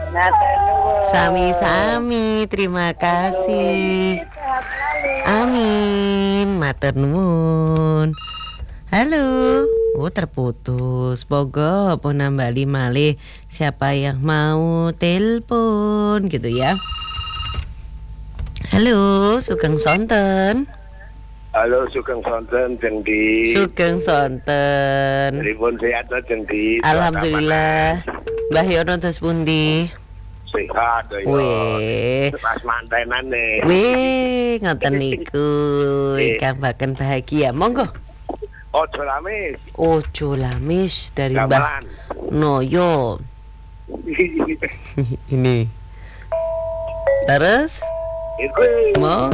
Matur nuwun. Sami-sami, terima kasih. Sehat selalu. Amin, matur nuwun. Halo. Oh, terputus. Pogo apa nambali malih siapa yang mau telepon gitu ya. Halo, Sugeng Sonten. Halo Sugeng Sonten jeng di. Sugeng Sonten. Pripun sehat to jeng di. Alhamdulillah. Mbah Yono terus pundi? Sehat ya. Weh. Pas mantenan nih. Weh, ngoten niku. Ingkang baken bahagia. Monggo. Ojo lamis. Ojo lamis dari Mbah Gamelan. Noyo. Ini. Terus? Iku. Mau